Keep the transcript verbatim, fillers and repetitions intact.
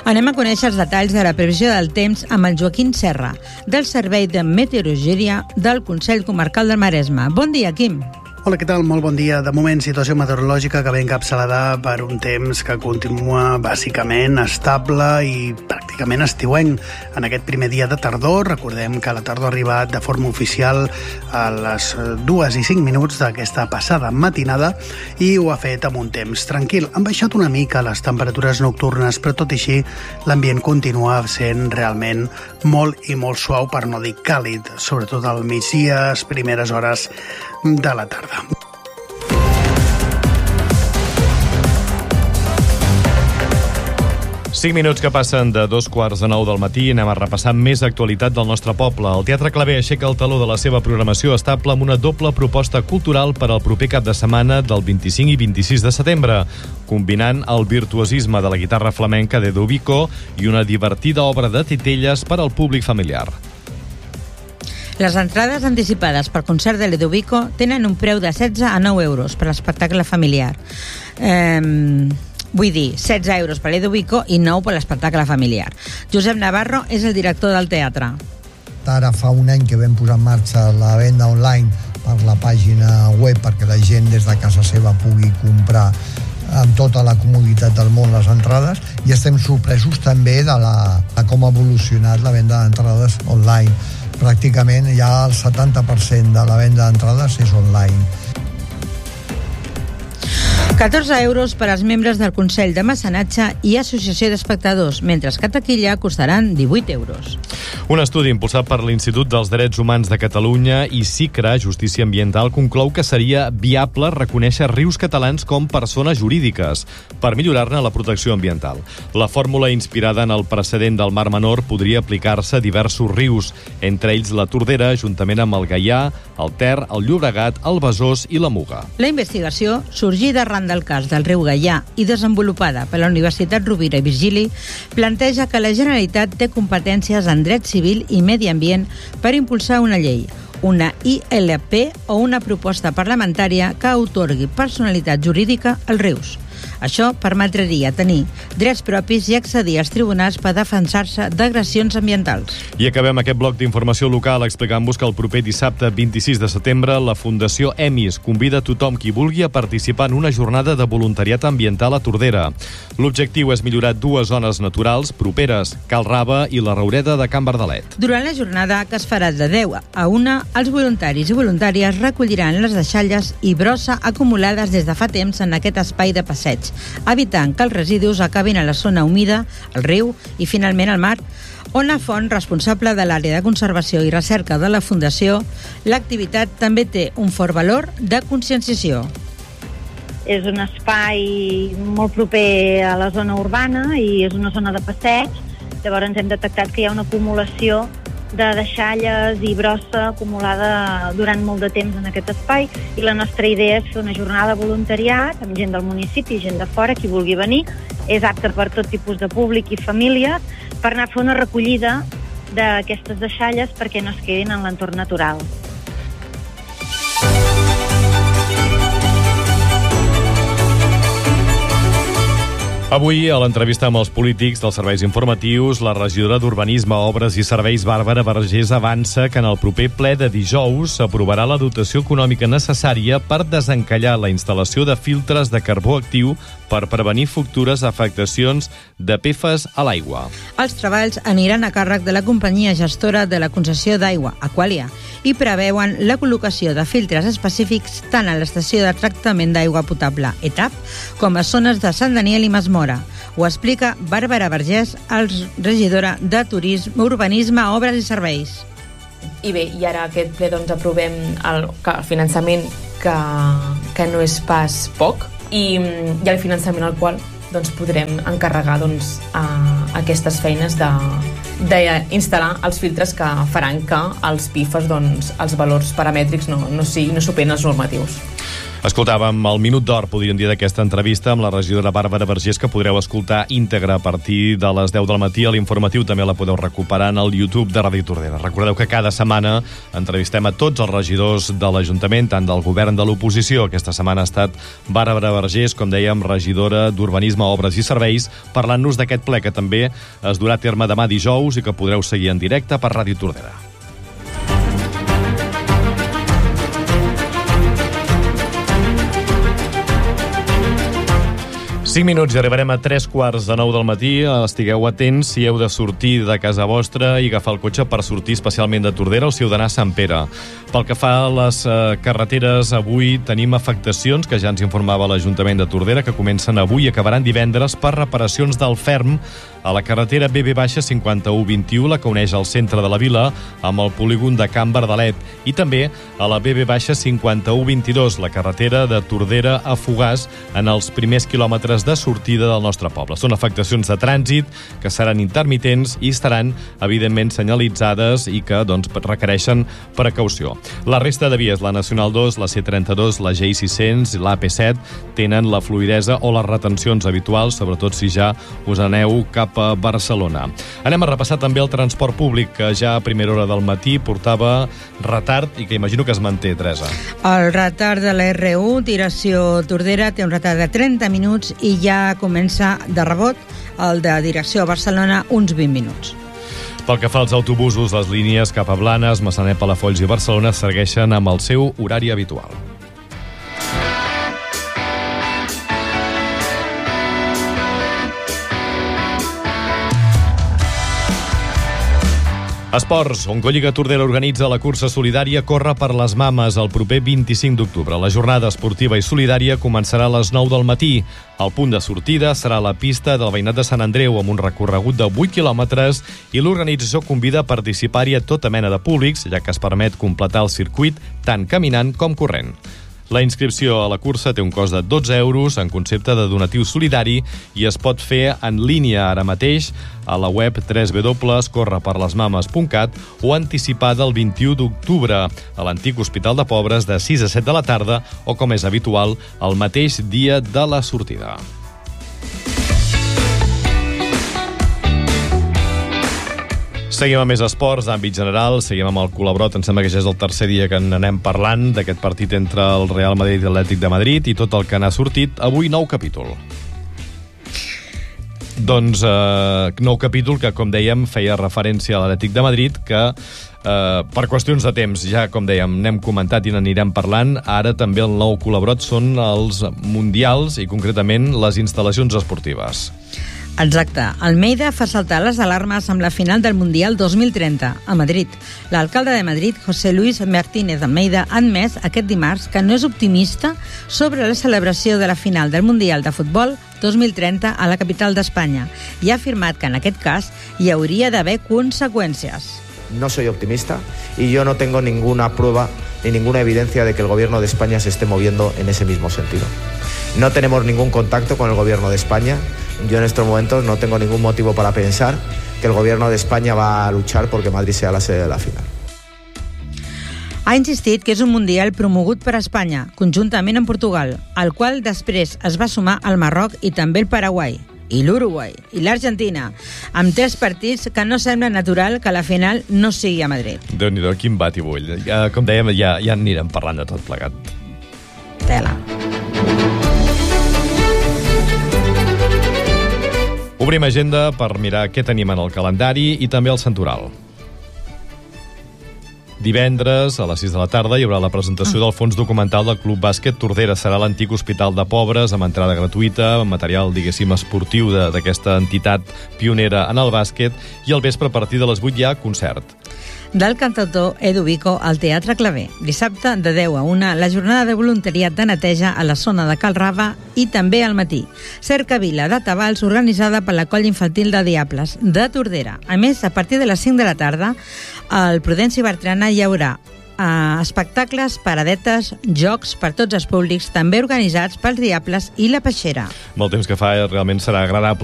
Anem a conèixer els detalls de la previsió del temps amb el Joaquim Serra, del Servei de Meteorologia del Consell Comarcal del Maresme. Bon dia, Quim. Hola, què tal? Molt bon dia. De moment, situació meteorològica que ve encapçalada per un temps que continua bàsicament estable i pràcticament estiuenc. En aquest primer dia de tardor, recordem que la tardor ha arribat de forma oficial a les dues i cinc minuts d'aquesta passada matinada i ho ha fet amb un temps tranquil. Han baixat una mica les temperatures nocturnes, però tot i així l'ambient continua sent realment molt i molt suau, per no dir càlid, sobretot al migdia, les primeres hores de la tarda. Cinc minuts que passen de dos quarts de nou del matí. Anem a repassar més actualitat del nostre poble. El Teatre Claver aixeca el taló de la seva programació estable amb una doble proposta cultural per al proper cap de setmana del vint-i-cinc i vint-i-sis de setembre, combinant el virtuosisme de la guitarra flamenca de Ludovico i una divertida obra de titelles per al públic familiar. Les entrades anticipades pel concert de Ludovico tenen un preu de setze a nou euros per l'espectacle familiar. Eh, vull dir, setze euros per Ludovico i nou per l'espectacle familiar. Josep Navarro és el director del teatre. Ara fa un any que vam posar en marxa la venda online per la pàgina web perquè la gent des de casa seva pugui comprar amb tota la comoditat del món les entrades, i estem sorpresos també de, la, de com ha evolucionat la venda d'entrades online. Pràcticament ja el setanta per cent de la venda d'entrades és online. catorze euros per als membres del Consell de Mecenatge i Associació d'Espectadors, mentre que a taquilla costaran divuit euros. Un estudi impulsat per l'Institut dels Drets Humans de Catalunya i SICRA, Justícia Ambiental, conclou que seria viable reconèixer rius catalans com persones jurídiques per millorar-ne la protecció ambiental. La fórmula, inspirada en el precedent del Mar Menor, podria aplicar-se a diversos rius, entre ells la Tordera, juntament amb el Gaià, el Ter, el Llobregat, el Besòs i la Muga. La investigació, sorgida arran del cas del riu Gaià i desenvolupada per la Universitat Rovira i Virgili, planteja que la Generalitat té competències en dret civil i medi ambient per impulsar una llei, una I L P o una proposta parlamentària que atorgui personalitat jurídica als rius. Això permetria tenir drets propis i accedir als tribunals per defensar-se d'agressions ambientals. I acabem aquest bloc d'informació local explicant-vos que el proper dissabte vint-i-sis de setembre la Fundació EMIS convida tothom qui vulgui a participar en una jornada de voluntariat ambiental a Tordera. L'objectiu és millorar dues zones naturals properes, Cal Rava i la Raureda de Can Bardalet. Durant la jornada, que es farà de deu a una, els voluntaris i voluntàries recolliran les deixalles i brossa acumulades des de fa temps en aquest espai de passeig, evitant que els residus acabin a la zona humida, al riu i finalment al mar. Ona Font, responsable de l'àrea de conservació i recerca de la Fundació, l'activitat també té un fort valor de conscienciació. És un espai molt proper a la zona urbana i és una zona de passeig. Llavors hem detectat que hi ha una acumulació de deixalles i brossa acumulada durant molt de temps en aquest espai, i la nostra idea és fer una jornada de voluntariat amb gent del municipi, gent de fora, qui vulgui venir. És apte per tot tipus de públic i famílies, per anar a fer una recollida d'aquestes deixalles perquè no es quedin en l'entorn natural. Avui, a l'entrevista amb els polítics dels serveis informatius, la regidora d'Urbanisme, Obres i Serveis, Bàrbara Vergés, avança que en el proper ple de dijous s'aprovarà la dotació econòmica necessària per desencallar la instal·lació de filtres de carbó actiu per prevenir futures afectacions de P F A S a l'aigua. Els treballs aniran a càrrec de la companyia gestora de la concessió d'aigua, Aqualia, i preveuen la col·locació de filtres específics tant a l'estació de tractament d'aigua potable, E T A P, com a zones de Sant Daniel i Masmora. Ho explica Bàrbara Vergés, regidora de Turisme, Urbanisme, Obres i Serveis. I bé, i ara aquest ple doncs aprovem el, el finançament que, que no és pas poc, i, i el finançament al qual doncs, podrem encarregar doncs, a aquestes feines de d'instal·lar els filtres que faran que els P I F A S, doncs, els valors paramètrics no, no, sí, no superen els normatius. Escoltàvem el Minut d'Or, podríem dir, d'aquesta entrevista amb la regidora Bàrbara Vergés, que podreu escoltar íntegra a partir de les deu del matí. A l'informatiu també la podeu recuperar en el YouTube de Ràdio Tordera. Recordeu que cada setmana entrevistem a tots els regidors de l'Ajuntament, tant del govern de l'oposició. Aquesta setmana ha estat Bàrbara Vergés, com dèiem, regidora d'Urbanisme, Obres i Serveis, parlant-nos d'aquest ple que també es durà a terme demà dijous i que podreu seguir en directe per Ràdio Tordera. cinc minuts i arribarem a tres quarts de nou del matí. Estigueu atents si heu de sortir de casa vostra i agafar el cotxe per sortir especialment de Tordera o si heu d'anar a Sant Pere. Pel que fa a les eh, carreteres, avui tenim afectacions que ja ens informava l'Ajuntament de Tordera, que comencen avui i acabaran divendres per reparacions del ferm a la carretera B B cinquanta-u vint-i-u, la que uneix el centre de la vila amb el polígon de Can Verdalet, i també a la B B cinquanta-u vint-i-dos, la carretera de Tordera a Fogars, en els primers quilòmetres de sortida del nostre poble. Són afectacions de trànsit que seran intermitents i estaran, evidentment, senyalitzades i que doncs, requereixen precaució. La resta de vies, la Nacional dos, la C trenta-dos, la G I sis-cents i l'A P set, tenen la fluïdesa o les retencions habituals, sobretot si ja us aneu cap a Barcelona. Anem a repassar també el transport públic, que ja a primera hora del matí portava retard i que imagino que es manté, Teresa. El retard de la R u, direcció Tordera, té un retard de trenta minuts i ja comença de rebot el de direcció a Barcelona uns vint minuts. Pel que fa als autobusos, les línies cap a Blanes, Massanet, Palafolls i Barcelona segueixen amb el seu horari habitual. Esports, on Collliga Tordera organitza la cursa solidària Corre per les Mames el proper vint-i-cinc d'octubre. La jornada esportiva i solidària començarà a les nou del matí. El punt de sortida serà la pista del veïnat de Sant Andreu, amb un recorregut de vuit quilòmetres, i l'organització convida a participar-hi a tota mena de públics, ja que es permet completar el circuit tant caminant com corrent. La inscripció a la cursa té un cost de dotze euros en concepte de donatiu solidari i es pot fer en línia ara mateix a la web w w w punt corre per les mames punt cat o anticipada el vint-i-u d'octubre a l'antic Hospital de Pobres de sis a set de la tarda o, com és habitual, el mateix dia de la sortida. Seguim amb més esports d'àmbit general, seguim amb el Colabrot. Em sembla que ja és el tercer dia que n'anem parlant d'aquest partit entre el Real Madrid i l'Atlètic de Madrid i tot el que n'ha sortit. Avui nou capítol. Doncs eh, nou capítol que, com dèiem, feia referència a l'Atlètic de Madrid, que eh, per qüestions de temps, ja com dèiem, n'hem comentat i n'anirem parlant. Ara també el nou Colabrot són els mundials i concretament les instal·lacions esportives. Exacte. Almeida fa saltar les alarmes amb la final del Mundial dos mil trenta a Madrid. L'alcalde de Madrid, José Luis Martínez Almeida, ha admès aquest dimarts que no és optimista sobre la celebració de la final del Mundial de Futbol dos mil trenta a la capital d'Espanya i ha afirmat que en aquest cas hi hauria d'haver conseqüències. No soy optimista y yo no tengo ninguna prueba ni ninguna evidencia de que el gobierno de España se esté moviendo en ese mismo sentido. No tenemos ningún contacto con el gobierno de España. Yo en estos momentos no tengo ningún motivo para pensar que el gobierno de España va a luchar porque Madrid sea la sede de la final. Ha insistit que és un mundial promogut per Espanya, conjuntament amb Portugal, al qual després es va sumar el Marroc i també el Paraguai, i l'Uruguai, i l'Argentina, amb tres partits que no sembla natural que la final no sigui a Madrid. Déu-n'hi-do, quin batibull. Ja, com dèiem, ja, ja anirem parlant de tot plegat. Tela. Obrim agenda per mirar què tenim en el calendari i també el santoral. Divendres, a les sis de la tarda, hi haurà la presentació del fons documental del Club Bàsquet Tordera. Serà l'antic Hospital de Pobres, amb entrada gratuïta, amb material, diguéssim, esportiu d'aquesta entitat pionera en el bàsquet, i al vespre, a partir de les vuit, hi ha concert. Del cantautor Edu Vico al Teatre Claver. Dissabte, de deu a una, la jornada de voluntariat de neteja a la zona de Cal Rava i també al matí. Cercavila de Tabals, organitzada per la Colla Infantil de Diables de Tordera. A més, a partir de les cinc de la tarda, al Prudenci Bertrana hi haurà eh, espectacles, paradetes, jocs per tots els públics, també organitzats pels Diables i la Peixera. Molt temps que fa, realment serà agradable